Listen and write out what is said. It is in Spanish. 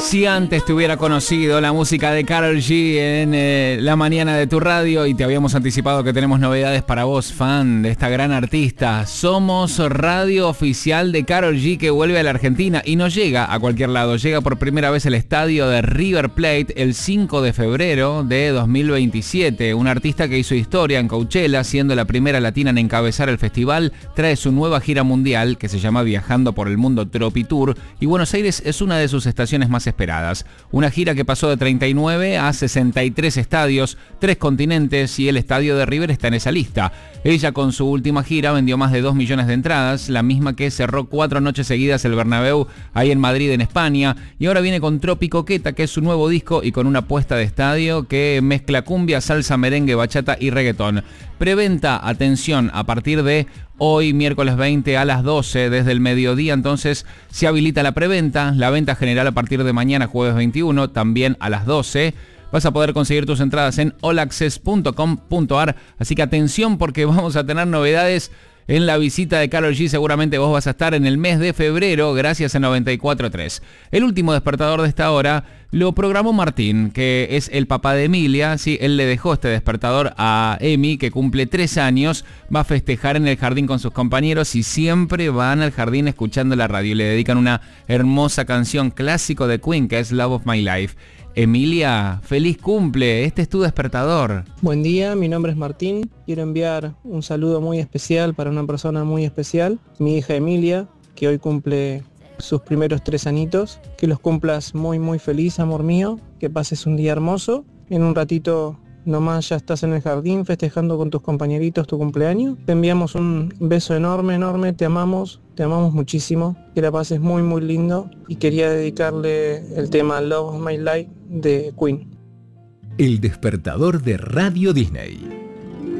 Si antes te hubiera conocido la música de Karol G en la mañana de tu radio y te habíamos anticipado que tenemos novedades para vos, fan de esta gran artista. Somos radio oficial de Karol G que vuelve a la Argentina y no llega a cualquier lado. Llega por primera vez al estadio de River Plate el 5 de febrero de 2027. Una artista que hizo historia en Coachella, siendo la primera latina en encabezar el festival, trae su nueva gira mundial que se llama Viajando por el Mundo Tropitour y Buenos Aires es una de sus estaciones más esperadas. Una gira que pasó de 39 a 63 estadios, 3 continentes y el estadio de River está en esa lista. Ella con su última gira vendió más de 2 millones de entradas, la misma que cerró 4 noches seguidas el Bernabéu ahí en Madrid, en España, y ahora viene con Tropicoqueta, que es su nuevo disco y con una puesta de estadio que mezcla cumbia, salsa, merengue, bachata y reggaetón. Preventa, atención, a partir de hoy, miércoles 20 a las 12, desde el mediodía, entonces se habilita la preventa, la venta general a partir de mañana, jueves 21, también a las 12. Vas a poder conseguir tus entradas en allaccess.com.ar, así que atención porque vamos a tener novedades en la visita de Karol G. Seguramente vos vas a estar en el mes de febrero, gracias a 94.3. El último despertador de esta hora lo programó Martín, que es el papá de Emilia. Sí, él le dejó este despertador a Emi, que cumple 3 años, va a festejar en el jardín con sus compañeros y siempre van al jardín escuchando la radio y le dedican una hermosa canción clásico de Queen, que es Love of My Life. Emilia, feliz cumple, este es tu despertador. Buen día, mi nombre es Martín. Quiero enviar un saludo muy especial para una persona muy especial, mi hija Emilia, que hoy cumple sus primeros 3 añitos. Que los cumplas muy muy feliz, amor mío, que pases un día hermoso. En un ratito nomás ya estás en el jardín festejando con tus compañeritos tu cumpleaños. Te enviamos un beso enorme, enorme, te amamos muchísimo, que la pases muy muy lindo y quería dedicarle el tema Love of My Life de Queen. El despertador de Radio Disney.